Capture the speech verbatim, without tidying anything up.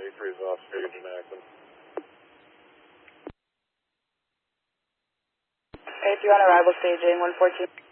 eighty-three is off stage in Akron. eighty-three on arrival, staging one fourteen.